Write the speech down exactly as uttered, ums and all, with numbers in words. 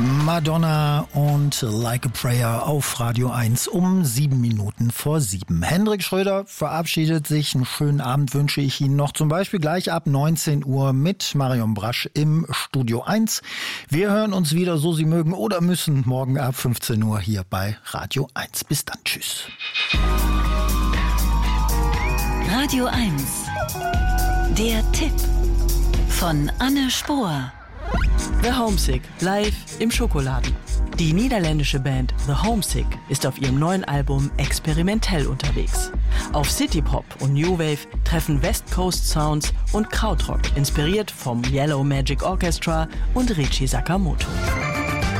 Madonna und Like a Prayer auf Radio eins um sieben Minuten vor sieben. Hendrik Schröder verabschiedet sich. Einen schönen Abend wünsche ich Ihnen noch. Zum Beispiel gleich ab neunzehn Uhr mit Marion Brasch im Studio eins. Wir hören uns wieder, so Sie mögen oder müssen, morgen ab fünfzehn Uhr hier bei Radio eins. Bis dann. Tschüss. Radio eins. Der Tipp von Anne Spohr. The Homesick, live im Schokoladen. Die niederländische Band The Homesick ist auf ihrem neuen Album experimentell unterwegs. Auf Citypop und New Wave treffen West Coast Sounds und Krautrock, inspiriert vom Yellow Magic Orchestra und Richie Sakamoto.